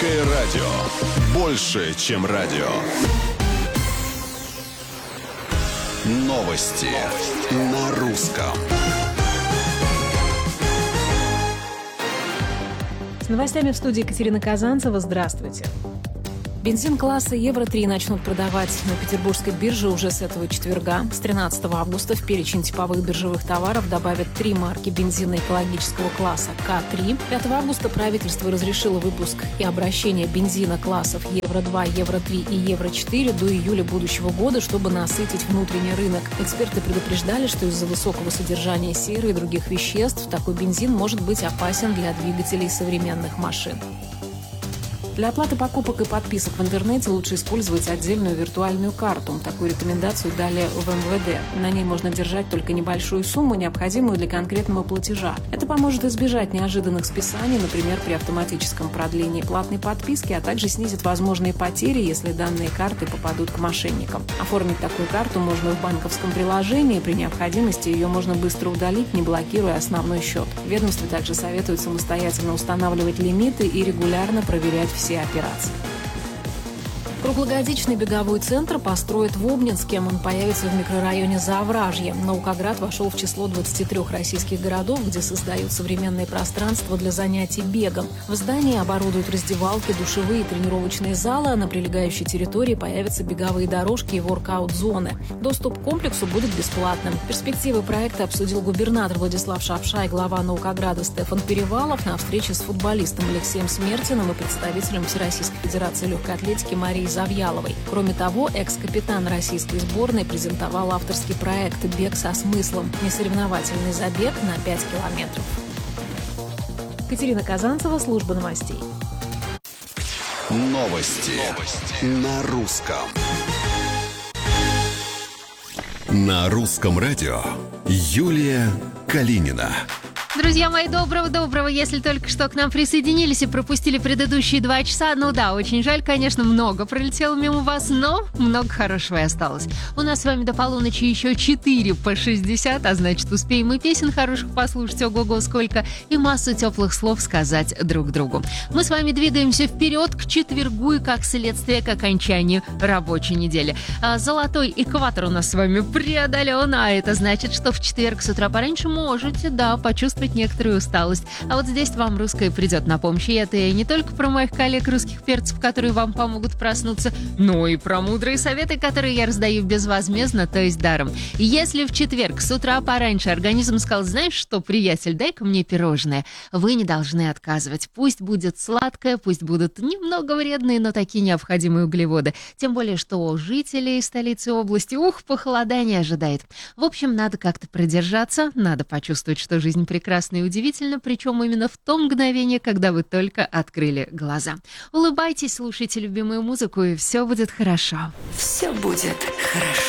Русское радио. Больше, чем радио. Новости на русском. С новостями в студии Екатерина Казанцева. Здравствуйте. Бензин класса Евро-3 начнут продавать на петербургской бирже уже с этого четверга. С 13 августа в перечень типовых биржевых товаров добавят 3 марки бензина экологического класса К3. 5 августа правительство разрешило выпуск и обращение бензина классов Евро-2, Евро-3 и Евро-4 до июля будущего года, чтобы насытить внутренний рынок. Эксперты предупреждали, что из-за высокого содержания серы и других веществ такой бензин может быть опасен для двигателей современных машин. Для оплаты покупок и подписок в интернете лучше использовать отдельную виртуальную карту. Такую рекомендацию дали в МВД. На ней можно держать только небольшую сумму, необходимую для конкретного платежа. Это поможет избежать неожиданных списаний, например, при автоматическом продлении платной подписки, а также снизит возможные потери, если данные карты попадут к мошенникам. Оформить такую карту можно в банковском приложении. При необходимости ее можно быстро удалить, не блокируя основной счет. Ведомство также советует самостоятельно устанавливать лимиты и регулярно проверять все операции. Круглогодичный беговой центр построят в Обнинске. Он появится в микрорайоне Заовражье. Наукоград вошел в число 23 российских городов, где создают современные пространства для занятий бегом. В здании оборудуют раздевалки, душевые и тренировочные залы, а на прилегающей территории появятся беговые дорожки и воркаут-зоны. Доступ к комплексу будет бесплатным. Перспективы проекта обсудил губернатор Владислав Шапша и глава Наукограда Стефан Перевалов на встрече с футболистом Алексеем Смертиным и представителем Всероссийской Федерации легкой атлетики Марией Завьяловой. Кроме того, экс-капитан российской сборной презентовал авторский проект «Бег со смыслом» – несоревновательный забег на 5 километров. Екатерина Казанцева, служба новостей. Новости на русском. На русском радио Юлия Калинина. Друзья мои, доброго. Если только что к нам присоединились и пропустили предыдущие 2 часа, ну да, очень жаль, конечно, много пролетело мимо вас, но много хорошего и осталось. У нас с вами до полуночи еще 4 по 60, а значит, успеем и песен хороших послушать, ого-го сколько, и массу теплых слов сказать друг другу. Мы с вами двигаемся вперед к четвергу и, как следствие, к окончанию рабочей недели. Золотой экватор у нас с вами преодолен, а это значит, что в четверг с утра пораньше можете, да, почувствовать некоторую усталость. А вот здесь вам русское придет на помощь. И это я не только про моих коллег русских перцев, которые вам помогут проснуться, но и про мудрые советы, которые я раздаю безвозмездно, то есть даром. Если в четверг с утра пораньше организм сказал: знаешь что, приятель, дай-ка мне пирожное, вы не должны отказывать. Пусть будет сладкое, пусть будут немного вредные, но такие необходимые углеводы. Тем более, что жителей столицы области, похолодание ожидает. В общем, надо как-то продержаться, надо почувствовать, что жизнь прекрасна и удивительно, причем именно в то мгновение, когда вы только открыли глаза. Улыбайтесь, слушайте любимую музыку, и все будет хорошо. Все будет хорошо.